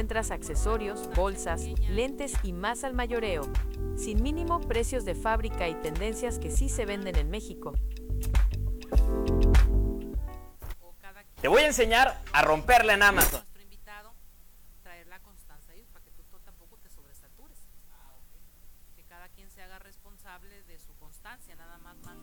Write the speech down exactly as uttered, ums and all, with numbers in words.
encuentras accesorios, bolsas, lentes y más al mayoreo. Sin mínimo, precios de fábrica y tendencias que sí se venden en México. Te voy a enseñar a romperla en Amazon. Traer la constancia ahí para que tú tampoco te sobresatures. Que cada quien se haga responsable de su constancia, nada más manda.